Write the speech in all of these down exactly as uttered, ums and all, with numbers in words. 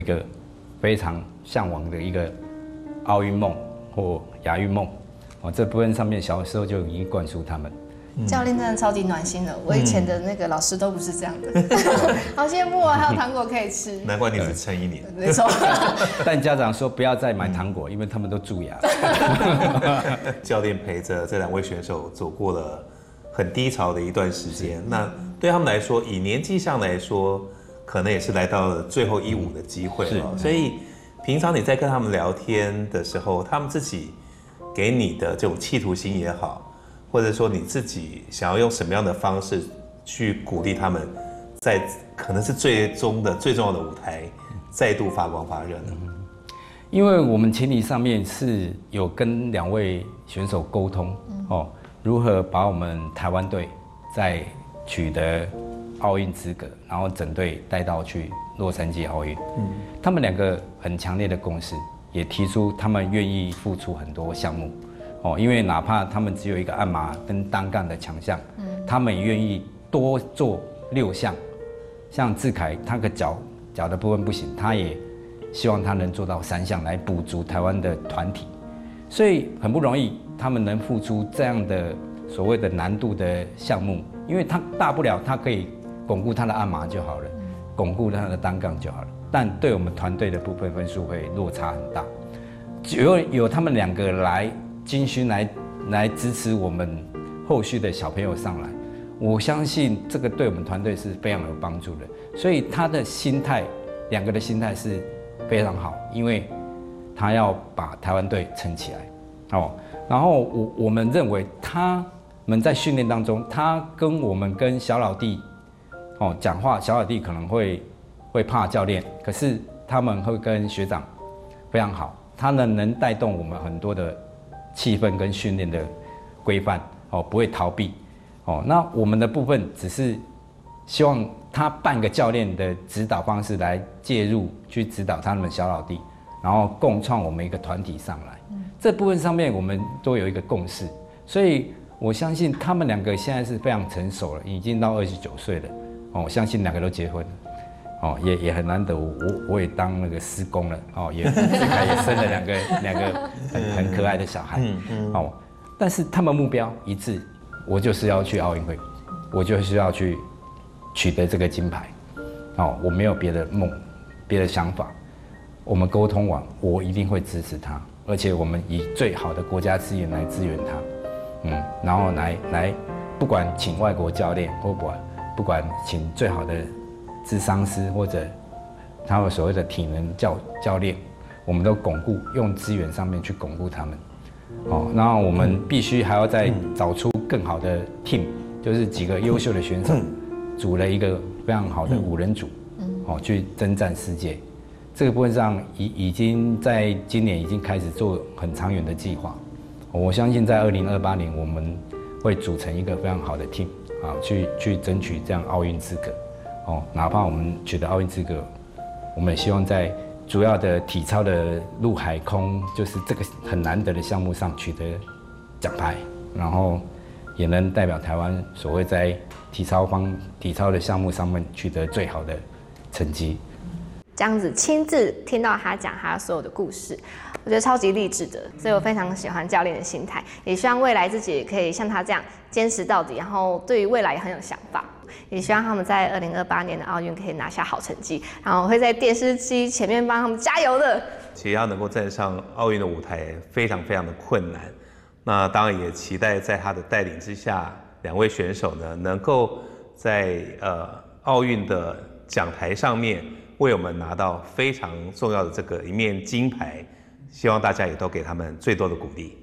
一个非常向往的一个奥运梦或亚运梦。哦，这部分上面小时候就已经灌输他们。 教练真的超级暖心的，我以前的那个老师都不是这样的，好羡慕啊！还有糖果可以吃， 难怪你只撑一年。 没错。 但家长说不要再买糖果，因为他们都蛀牙。 教练陪着这两位选手走过了很低潮的一段时间，那对他们来说，以年纪上来说，可能也是来到了最后一舞的机会了。所以平常你在跟他们聊天的时候，他们自己给你的这种企图心也好。或者说你自己想要用什么样的方式去鼓励他们，在可能是最终的最重要的舞台再度发光发热呢？ 因为我们情理上面是有跟两位选手沟通哦，如何把我们台湾队在取得奥运资格，然后整队带到去洛杉矶奥运。嗯，他们两个很强烈的共识，也提出他们愿意付出很多项目。哦，因为哪怕他们只有一个按马跟单杠的强项，嗯，他们也愿意多做六项。像志凯，他的脚脚的部分不行，他也希望他能做到三项来补足台湾的团体。所以很不容易，他们能付出这样的所谓的难度的项目，因为他大不了他可以巩固他的按马就好了，巩固他的单杠就好了。但对我们团队的部分分数会落差很大，有有他们两个来。金勋来来支持我们后续的小朋友上来，我相信这个对我们团队是非常有帮助的。所以他的心态，两个的心态是非常好，因为他要把台湾队撑起来。哦，然后我我们认为他们在训练当中，他跟我们跟小老弟哦讲话，小老弟可能会会怕教练，可是他们会跟学长非常好，他们能带动我们很多的。气氛跟训练的规范哦，不会逃避哦。那我们的部分只是希望他半个教练的指导方式来介入，去指导他们小老弟，然后共创我们一个团体上来。嗯、这部分上面我们都有一个共识，所以我相信他们两个现在是非常成熟了，已经到二十九岁了哦。我相信两个都结婚了。哦，也也很难得，我我也当那个师公了，哦，也志凯也生了两个两个很很可爱的小孩，嗯嗯，哦，但是他们目标一致，我就是要去奥运会，我就是要去取得这个金牌，哦，我没有别的梦，别的想法，我们沟通完，我一定会支持他，而且我们以最好的国家资源来支援他，嗯，然后来来，不管请外国教练，或不管不管请最好的。諮商師或者他們所謂的體能教教練，我們都鞏固用資源上面去鞏固他們。哦，然後我們必須還要再找出更好的 team， 就是幾個優秀的選手，組了一個非常好的五人組，哦，去征戰世界。這個部分上已已經在今年已經開始做很長遠的計劃。我相信在二零二八年我們會組成一個非常好的 team， 啊，去去爭取這樣奧運資格。哦，哪怕我們取得奧運資格，我們也希望在主要的體操的陸海空，就是這個很難得的項目上取得獎牌，然後也能代表台灣所謂在體操方體操的項目上面取得最好的成績。 這樣子親自聽到他講他所有的故事，我覺得超級勵志的，所以我非常喜歡教練的心態，也希望未來自己也可以像他這樣堅持到底，然後對於未來也很有想法。也希望他們在二零二八年的奧運可以拿下好成績，然後我會在電視機前面幫他們加油的。 其實要能夠站上奧運的舞台，非常非常的困難。那當然也期待在他的帶領之下，兩位選手呢能夠在呃奧運的講台上面為我們拿到非常重要的這個一面金牌。希望大家也都給他們最多的鼓勵。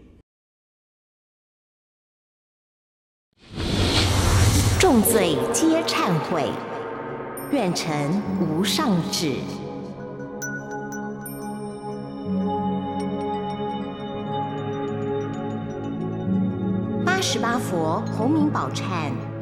眾罪皆懺悔，願成無上旨。八十八佛洪名寶懺